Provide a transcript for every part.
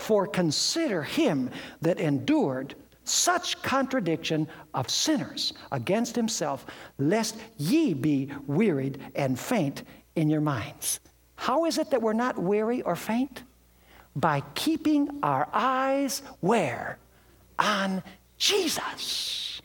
For consider him that endured such contradiction of sinners against himself, lest ye be wearied and faint in your minds. How is it that we're not weary or faint? By keeping our eyes where? On Jesus.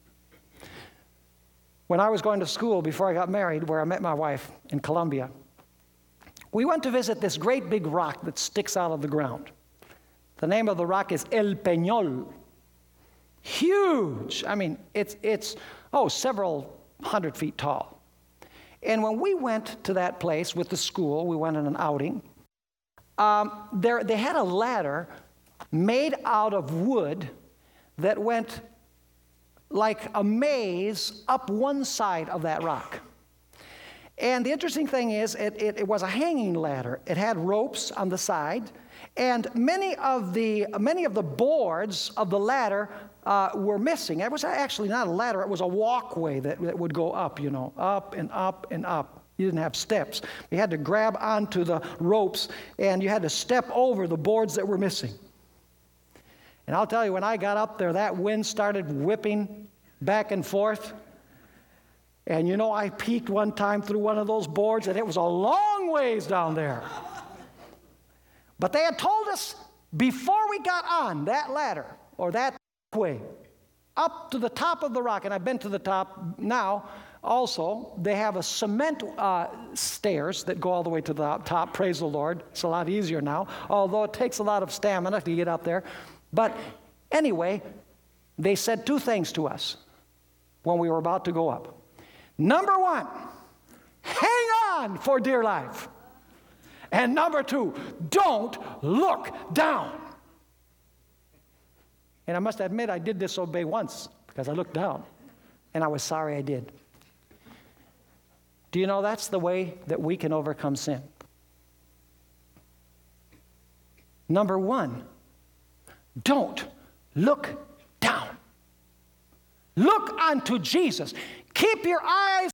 When I was going to school before I got married, where I met my wife in Colombia, we went to visit this great big rock that sticks out of the ground. The name of the rock is El Peñol. Huge. I mean, it's several hundred feet tall. And when we went to that place with the school, we went on an outing, they had a ladder made out of wood that went like a maze up one side of that rock. And the interesting thing is, it was a hanging ladder. It had ropes on the side, and many of the boards of the ladder were missing. It was actually not a ladder, it was a walkway that would go up, up and up and up. You didn't have steps. You had to grab onto the ropes, and you had to step over the boards that were missing. And I'll tell you, when I got up there, that wind started whipping back and forth. And I peeked one time through one of those boards, and it was a long ways down there. But they had told us before we got on that ladder, or that way, up to the top of the rock, and I've been to the top now also, they have a cement stairs that go all the way to the top. Praise the Lord. It's a lot easier now, although it takes a lot of stamina to get up there. But anyway, they said two things to us when we were about to go up. Number one, hang on for dear life. And number two, don't look down. And I must admit, I did disobey once because I looked down, and I was sorry I did. Do you know that's the way that we can overcome sin? Number one, don't look down. Look unto Jesus. Keep your eyes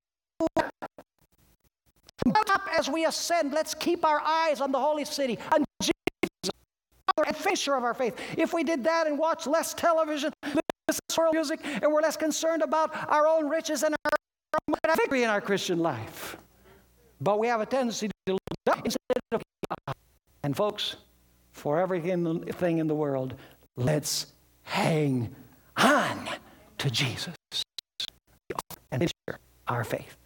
up as we ascend. Let's keep our eyes on the holy city, on Jesus, and finisher of our faith. If we did that and watched less television, less world music, and we're less concerned about our own riches and our victory in our Christian life. But we have a tendency to look down instead of up. And folks, for everything in the world, let's hang on to Jesus and our faith.